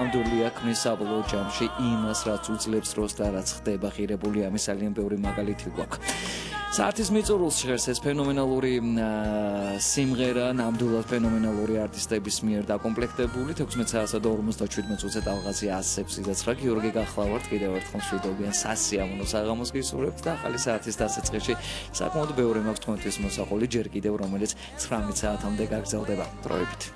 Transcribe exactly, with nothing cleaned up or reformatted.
ნამდვილია ქმნის საბოლოო ჯამში იმას, რაც უძლებს დროს და რაც ხდება ღირებული, ამის ძალიან ბევრი მაგალითი გვაქვს. საათის მიწურულს ჟღერს ეს ფენომენალური სიმღერა, ნამდვილად ფენომენალური არტისტების მიერ დაკომპლექტებული. თექვსმეტ საათსა და ორმოცდაშვიდმეტ წუთზე ტალღაზე ასზე ოცდაცხრა. გიორგი გახლავართ, კიდევ ერთხელ მშვიდობიან სასიამოვნო საღამოს გისურვებთ და ახალი საათის დასაწყისში საკმაოდ ბევრი მაქვს თქვენთვის მოსაყოლი, ჯერ კიდევ რომელიც ცხრამეტ საათამდე გაგრძელდება. დროებით.